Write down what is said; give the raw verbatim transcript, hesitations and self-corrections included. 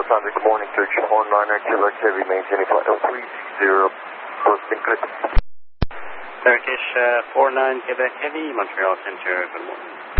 Thunder, good morning, Turkish four nine nine Quebec Heavy, maintaining flight oh three zero, posting clip. Turkish uh, four nine Quebec Heavy, Montreal Center, good morning.